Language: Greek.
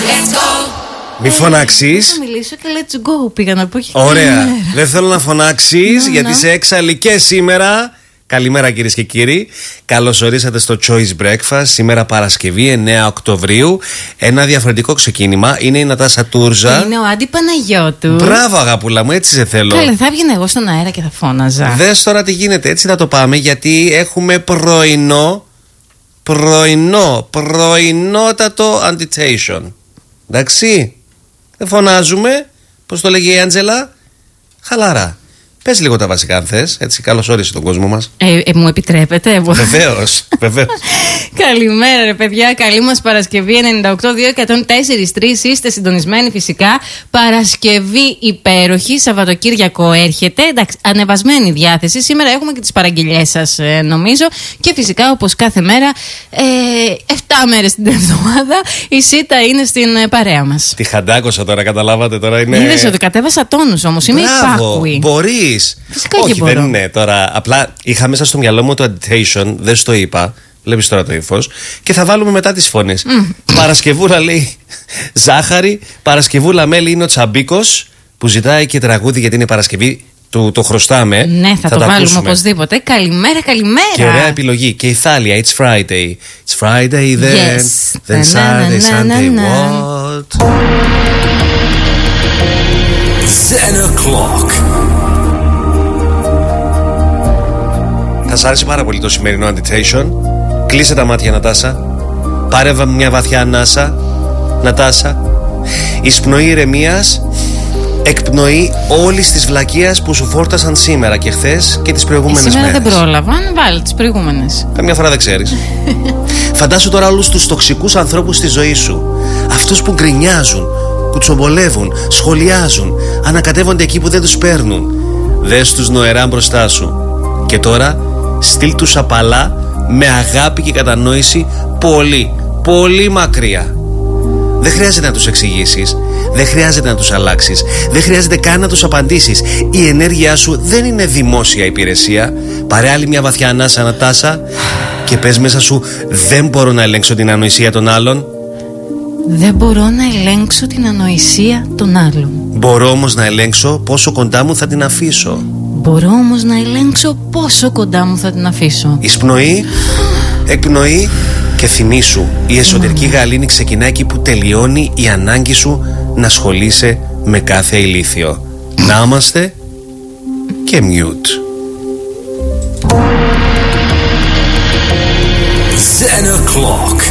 Μη φωνάξεις. Θα μιλήσω και let's go πήγα να πω. Ωραία. Δεν θέλω να φωνάξεις γιατί είσαι έξαλλη και σήμερα. Καλημέρα κυρίες και κύριοι. Καλώς ορίσατε στο Choice Breakfast. Σήμερα Παρασκευή 9 Οκτωβρίου. Ένα διαφορετικό ξεκίνημα. Είναι η Νατάσα Τούρζα. Είναι ο Άντι Παναγιώτου. Μπράβο αγάπουλα μου, έτσι σε θέλω. Καλά, θα έβγαινα εγώ στον αέρα και θα φώναζα. Δες τώρα τι γίνεται, έτσι θα το πάμε. Γιατί έχουμε πρωινότατο antitation. Εντάξει. Δεν φωνάζουμε. Πώς το λέγει η Άντζελα? Χαλαρά. Πες λίγο τα βασικά αν θες. Έτσι, καλώς όρισε τον κόσμο μας. Μου επιτρέπετε? Βεβαίως. Καλημέρα ρε παιδιά. Καλή μας Παρασκευή 98-2-104-3. Είστε συντονισμένοι φυσικά. Παρασκευή υπέροχη. Σαββατοκύριακο έρχεται. Εντάξει, ανεβασμένη διάθεση. Σήμερα έχουμε και τις παραγγελιές σας νομίζω. Και φυσικά όπως κάθε μέρα 7 μέρες την εβδομάδα η Σίτα είναι στην παρέα μας. Τη χαντάκωσα τώρα, καταλάβατε τώρα είναι. Είδες ότι κατέβασα τόνους όμως. Είμαι υπάκουη. Μπορείς. Φυσικά. Όχι, και μπορώ. δεν είναι τώρα. Απλά είχα μέσα στο μυαλό μου το antitation, δεν στο είπα. Βλέπεις τώρα το ύφος. Και θα βάλουμε μετά τις φωνές. Παρασκευούλα λέει ζάχαρη. Παρασκευούλα μέλη είναι ο Τσαμπίκος που ζητάει και τραγούδι γιατί είναι Παρασκευή. Το χρωστάμε. Ναι, θα το βάλουμε ακούσουμε οπωσδήποτε. Καλημέρα. Και ωραία επιλογή. Και η Θάλια, it's Friday. It's Friday then. Yes. Then Saturday, Sunday, what? 10 o'clock. Θα σας άρεσε πάρα πολύ το σημερινό antitation. Κλείσε τα μάτια Νατάσα. Πάρε μια βαθιά ανάσα Νατάσα. Εισπνοή ηρεμίας. Εκπνοή όλης της βλακείας που σου φόρτασαν σήμερα και χθες και τις προηγούμενες μέρες. Σήμερα δεν πρόλαβα. Αν βάλει τις προηγούμενες. Καμιά φορά δεν ξέρεις. Φαντάσου τώρα όλους τους τοξικούς ανθρώπους στη ζωή σου. Αυτούς που γκρινιάζουν, κουτσομπολεύουν, σχολιάζουν, ανακατεύονται εκεί που δεν τους παίρνουν. Δες τους νοερά μπροστά σου. Και τώρα στείλ τους απαλά με αγάπη και κατανόηση πολύ, πολύ μακριά. Δεν χρειάζεται να τους εξηγήσεις. Δεν χρειάζεται να τους αλλάξεις. Δεν χρειάζεται καν να τους απαντήσεις. Η ενέργειά σου δεν είναι δημόσια υπηρεσία. Πάρε άλλη μια βαθιά ανάσα Νατάσα και πες μέσα σου δεν μπορώ να ελέγξω την ανοησία των άλλων. Δεν μπορώ να ελέγξω την ανοησία των άλλων. Μπορώ όμως να ελέγξω πόσο κοντά μου θα την αφήσω. Μπορώ όμως να ελέγξω πόσο κοντά μου θα την αφήσω. Εισπνοή, εκπνοή και θυμήσου. Η εσωτερική γαλήνη ξεκινά εκεί που τελειώνει η ανάγκη σου να ασχολείσαι με κάθε ηλίθιο. Να είμαστε και mute. 10 o'clock.